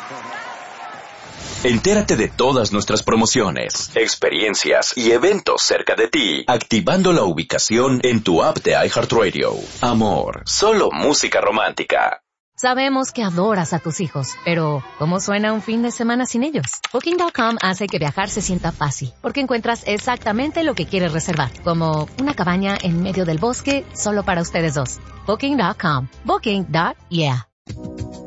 Entérate de todas nuestras promociones, experiencias y eventos cerca de ti, activando la ubicación en tu app de iHeartRadio. Amor, solo música romántica. Sabemos que adoras a tus hijos, pero ¿cómo suena un fin de semana sin ellos? Booking.com hace que viajar se sienta fácil, porque encuentras exactamente lo que quieres reservar, como una cabaña en medio del bosque solo para ustedes dos. Booking.com. Booking.yeah.